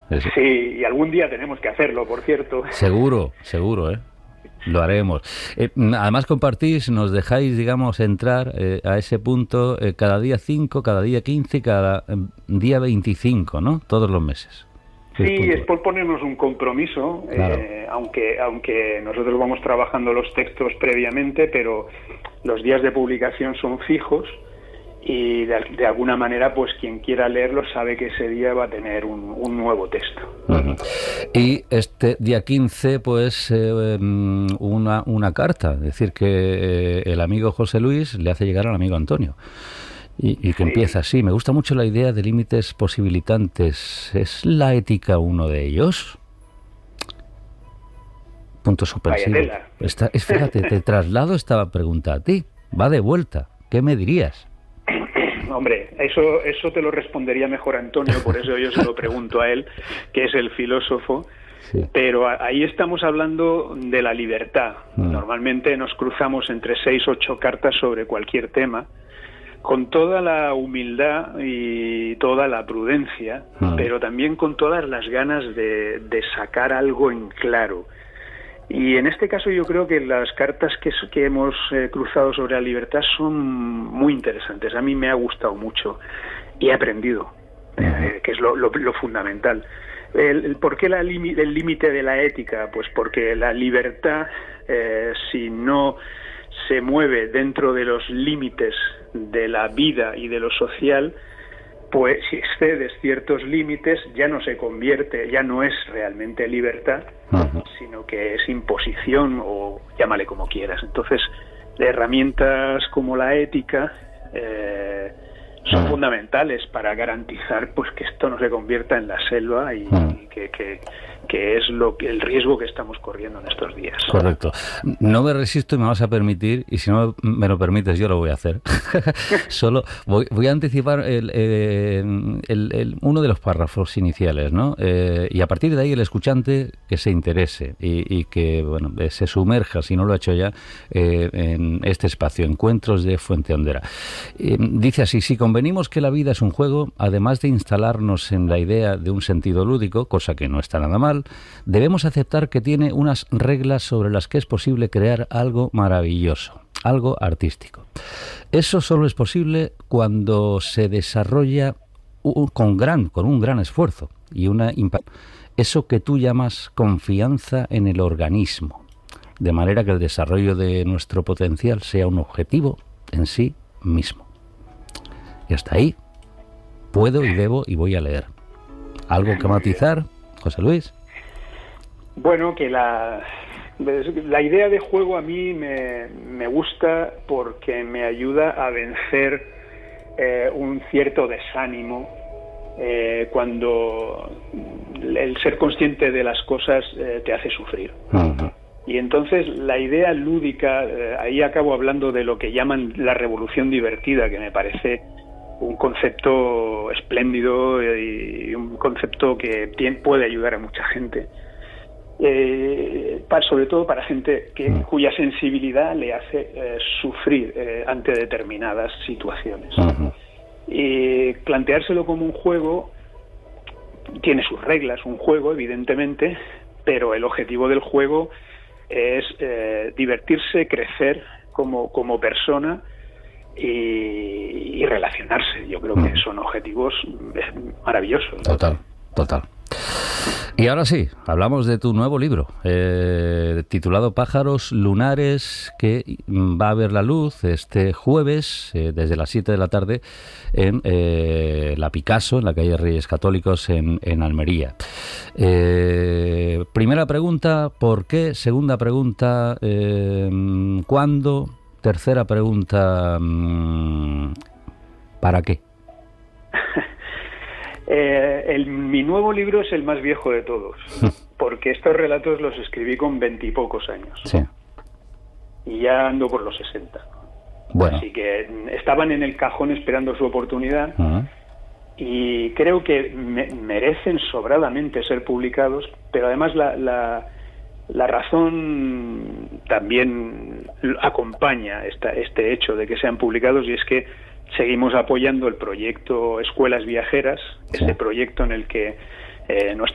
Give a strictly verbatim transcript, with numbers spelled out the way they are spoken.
Es... Sí, y algún día tenemos que hacerlo, por cierto. Seguro, seguro, ¿eh? Lo haremos. Eh, además compartís, nos dejáis, digamos, entrar eh, a ese punto eh, cada día cinco, cada día quince, cada eh, día veinticinco, ¿no? Todos los meses. Sí, es por ponernos un compromiso, claro. eh, aunque aunque nosotros vamos trabajando los textos previamente, pero los días de publicación son fijos y de, de alguna manera, pues quien quiera leerlo sabe que ese día va a tener un, un nuevo texto. Uh-huh. Y este día quince, pues eh, una, una carta, es decir, que eh, el amigo José Luis le hace llegar al amigo Antonio. Y, y que sí. Empieza así. Me gusta mucho la idea de límites posibilitantes. ¿Es la ética uno de ellos? Punto suspensivo. Está, es, fíjate, te traslado esta pregunta a ti. Va de vuelta. ¿Qué me dirías? Hombre, eso, eso te lo respondería mejor Antonio, por eso yo se lo pregunto a él, que es el filósofo. Sí. Pero ahí estamos hablando de la libertad. Mm. Normalmente nos cruzamos entre seis o ocho cartas sobre cualquier tema, con toda la humildad y toda la prudencia, mm. pero también con todas las ganas de, de sacar algo en claro. Y en este caso yo creo que las cartas que, que hemos eh, cruzado sobre la libertad son muy interesantes. A mí me ha gustado mucho y he aprendido, mm. eh, que es lo, lo, lo fundamental. El, el, ¿Por qué la limi, el límite de la ética? Pues porque la libertad, eh, si no se mueve dentro de los límites de la vida y de lo social, pues si excedes ciertos límites ya no se convierte, ya no es realmente libertad, uh-huh. sino que es imposición o llámale como quieras. Entonces, herramientas como la ética eh, son uh-huh. fundamentales para garantizar pues que esto no se convierta en la selva y, uh-huh. y que, que, que es lo que el riesgo que estamos corriendo en estos días. Correcto. No me resisto y me vas a permitir, y si no me lo permites yo lo voy a hacer. Solo voy, voy a anticipar el, el, el, el, uno de los párrafos iniciales, ¿no? Eh, y a partir de ahí el escuchante que se interese y, y que bueno se sumerja, si no lo ha hecho ya, eh, en este espacio, Encuentros de Fuente Hondera. Eh, dice así: si convenimos que la vida es un juego, además de instalarnos en la idea de un sentido lúdico, cosa que no está nada mal, debemos aceptar que tiene unas reglas sobre las que es posible crear algo maravilloso, algo artístico. Eso solo es posible cuando se desarrolla un, con gran, con un gran esfuerzo y una impact. Eso que tú llamas confianza en el organismo, de manera que el desarrollo de nuestro potencial sea un objetivo en sí mismo. Y hasta ahí puedo y debo y voy a leer. ¿Algo que matizar, José Luis? Bueno, que la, la idea de juego a mí me, me gusta porque me ayuda a vencer eh, un cierto desánimo eh, cuando el ser consciente de las cosas eh, te hace sufrir. Uh-huh. Y entonces la idea lúdica, eh, ahí acabo hablando de lo que llaman la revolución divertida, que me parece un concepto espléndido y un concepto que puede ayudar a mucha gente. Eh, para, sobre todo para gente que, cuya sensibilidad le hace eh, sufrir eh, ante determinadas situaciones. Uh-huh. Y planteárselo como un juego tiene sus reglas, un juego evidentemente, pero el objetivo del juego es eh, divertirse, crecer como, como persona y, y relacionarse. Yo creo uh-huh. que son objetivos maravillosos. Total, total. Y ahora sí, hablamos de tu nuevo libro, eh, titulado Pájaros Lunares, que va a ver la luz este jueves, eh, desde las siete de la tarde, en eh, la Picasso, en la calle Reyes Católicos, en, en Almería. Eh, primera pregunta, ¿por qué? Segunda pregunta, eh, ¿cuándo? Tercera pregunta, ¿para qué? Eh, el, mi nuevo libro es el más viejo de todos, porque estos relatos los escribí con veintipocos años. Sí. Y ya ando por los sesenta. Bueno. Así que estaban en el cajón esperando su oportunidad. Uh-huh. Y creo que me, merecen sobradamente ser publicados, pero además la, la, la razón también acompaña esta, este hecho de que sean publicados, y es que seguimos apoyando el proyecto Escuelas Viajeras, sí. Ese proyecto en el que eh, nuestra